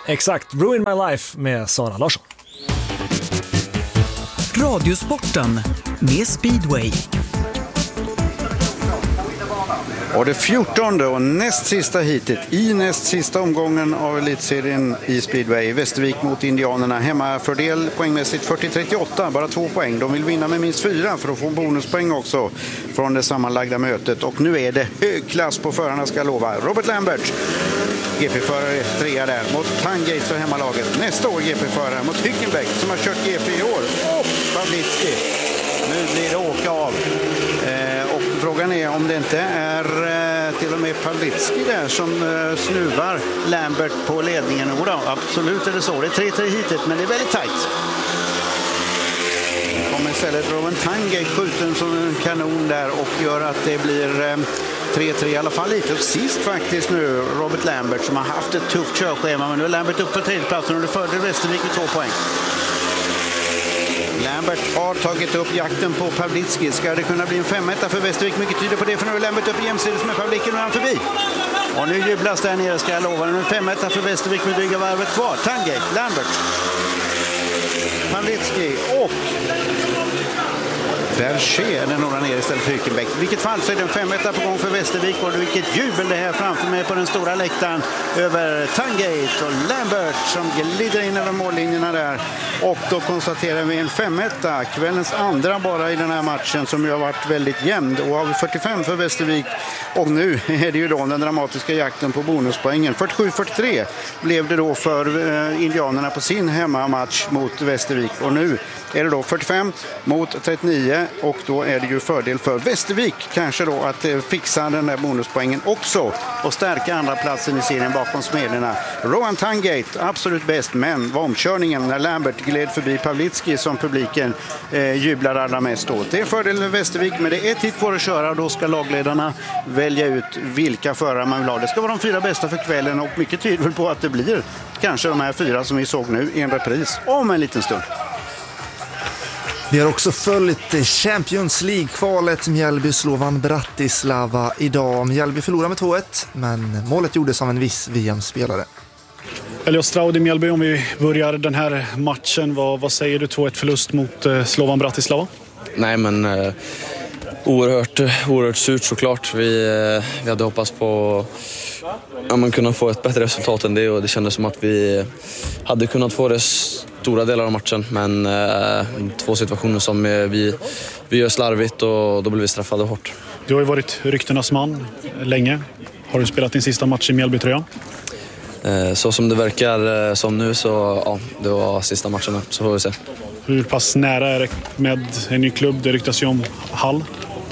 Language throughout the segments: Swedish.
Exakt, Ruin My Life med Sara Larsson. Radiosporten med Speedway. Och det 14:e och näst sista hitet i näst sista omgången av elitserien i Speedway. Västervik mot Indianerna. Hemmafördel poängmässigt 40-38, bara 2 poäng. De vill vinna med minst 4 för att få bonuspoäng också från det sammanlagda mötet. Och nu är det hög klass på förarna, ska lova. Robert Lambert, GP-förare 3 där, mot Tangate för hemmalaget. Nästa år GP-förare mot Hülkenberg som har kört GP i år. Och Pawlicki. Nu blir det åka av. Och frågan är om det inte är till och med Pawlicki där som snuvar Lambert på ledningen. Oda, absolut är det så. Det är 3-3 hitet, men det är väldigt tajt. Kommer istället Rowan Tangate skjuten som en kanon där och gör att det blir 3-3 i alla fall lite. Och sist faktiskt nu Robert Lambert som har haft ett tufft körschema, men nu är Lambert uppe på tredjeplatsen och det förde Västervik med 2 poäng. Lambert har tagit upp jakten på Pawlicki. Ska det kunna bli en 5-1 för Västervik? Mycket tyder på det, för nu är Lambert uppe jämsides med Pawlicki och han förbi. Och nu jublas där nere, ska jag lova. Nu är 5-1 för Västervik med dryga varvet kvar. Tangate, Lambert, Pawlicki och Berger den några ner istället för Hülkenberg. I vilket fall så är det en 5-1 på gång för Västervik och vilket jubel det här framför mig på den stora läktaren över Tangate och Lambert som glider in över mållinjerna där. Och då konstaterar vi en 5-1, kvällens andra bara i den här matchen som ju har varit väldigt jämn. Och har vi 45 för Västervik och nu är det ju då den dramatiska jakten på bonuspoängen. 47-43 blev det då för Indianerna på sin hemmamatch mot Västervik och nu är det då 45 mot 39 och då är det ju fördel för Västervik kanske då att fixa den där bonuspoängen också och stärka andra platsen i serien bakom Smederna. Rowan Tangate absolut bäst, men var omkörningen när Lambert gled förbi Pawlicki som publiken jublar allra mest åt. Det är fördel för Västervik, men det är ett hit kvar att köra och då ska lagledarna välja ut vilka förare man vill ha. Det ska vara de 4 bästa för kvällen och mycket tyder väl på att det blir kanske de här 4 som vi såg nu i en repris om en liten stund. Vi har också följt Champions League-kvalet Mjällby-Slovan Bratislava idag. Mjällby förlorar med 2-1, men målet gjordes av en viss VM-spelare. Elios Stroud i Mjällby, om vi börjar den här matchen, vad säger du? 2-1 förlust mot Slovan Bratislava? Nej, men oerhört surt såklart. Vi hade hoppats på att kunna få ett bättre resultat än det och det kändes som att vi hade kunnat få det stora delar av matchen, men 2 situationer som vi gör slarvigt och då blir vi straffade hårt. Du har ju varit ryktenas man länge. Har du spelat din sista match i Mjällby-tröjan? Så som det verkar som nu så ja, det var sista matchen, så får vi se. Hur pass nära är det med en ny klubb? Det ryktas ju om Hall.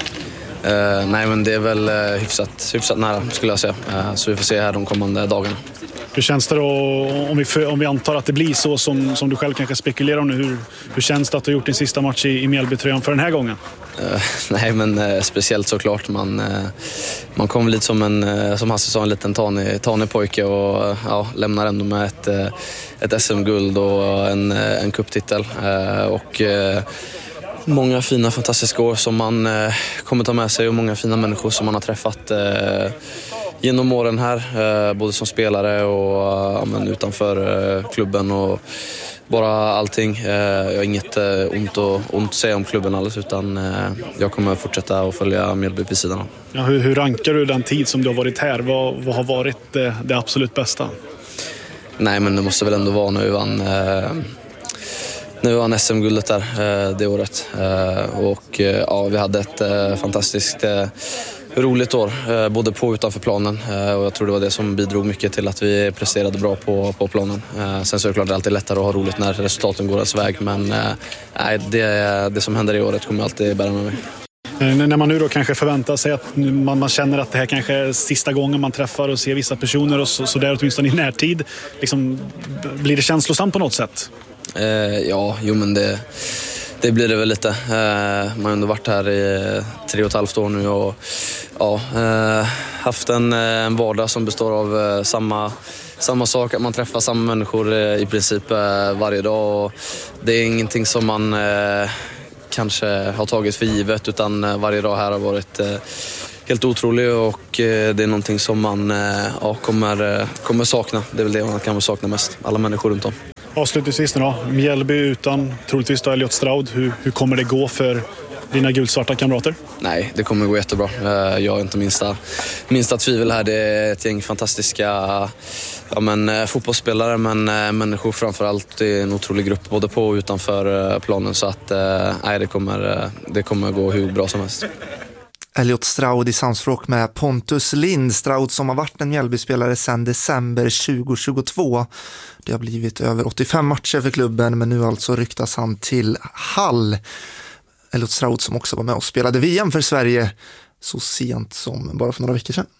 Nej, men det är väl hyfsat nära skulle jag säga. Så vi får se här de kommande dagarna. Hur känns det då om vi antar att det blir så som du själv kanske spekulerar om nu? Hur känns det att du har gjort din sista match i Mjällby-tröjan för den här gången? Nej, men speciellt såklart. Man kom lite som Hasse sa, en liten tanig pojke och lämnar ändå med ett SM-guld och en cuptitel. Och många fina, fantastiska år som man kommer ta med sig och många fina människor som man har träffat genom åren här, både som spelare och utanför klubben och bara allting. Jag har inget ont att säga om klubben alls, utan jag kommer fortsätta att följa Mjällby vid sidan av. Ja, hur rankar du den tid som du har varit här? Vad har varit det absolut bästa? Nej, men det måste väl ändå vara när vi vann SM-guldet där det året. Och vi hade ett fantastiskt roligt år, både på och utanför planen. Och jag tror det var det som bidrog mycket till att vi presterade bra på planen. Sen så är det klart att det alltid är lättare att ha roligt när resultaten går ens väg. Men det som händer i året kommer alltid bära med mig. När man nu då kanske förväntar sig att man känner att det här kanske är sista gången man träffar och ser vissa personer och så där åtminstone i närtid, liksom, blir det känslosamt på något sätt? Men det blir det väl lite. Man har ändå varit här i 3,5 år nu och haft en vardag som består av samma sak, att man träffar samma människor i princip varje dag. Och det är ingenting som man kanske har tagit för givet, utan varje dag här har varit helt otrolig och det är någonting som man kommer sakna. Det är väl det man kan sakna mest, alla människor runt om. Avslutningsvis nu då, Mjällby utan troligtvis då Elliot Stroud. Hur kommer det gå för dina gulsvarta kamrater? Nej, det kommer gå jättebra. Jag har inte minsta tvivel här. Det är ett gäng fantastiska fotbollsspelare, men människor framförallt. Det är en otrolig grupp både på och utanför planen, så att det kommer gå hur bra som helst. Elliot Stroud i samspråk med Pontus Lind. Stroud som har varit en Mjällby-spelare sedan december 2022. Det har blivit över 85 matcher för klubben, men nu alltså ryktas han till Hall. Elliot Stroud som också var med och spelade VM för Sverige så sent som bara för några veckor sedan.